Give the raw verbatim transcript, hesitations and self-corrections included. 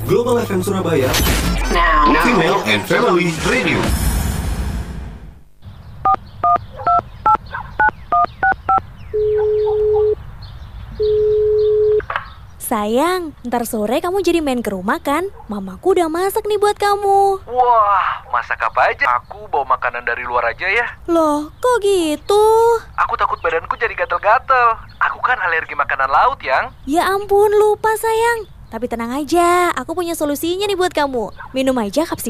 Global F M Surabaya, Now, now. Female and Family Radio. Sayang, ntar sore kamu jadi main ke rumah kan? Mamaku udah masak nih buat kamu. Wah, masak apa aja? Aku bawa makanan dari luar aja ya. Loh, kok gitu? Aku takut badanku jadi gatel-gatel. Aku kan alergi makanan laut, Yang. Ya ampun, lupa sayang. Tapi tenang aja, aku punya solusinya nih buat kamu. Minum aja Kapsi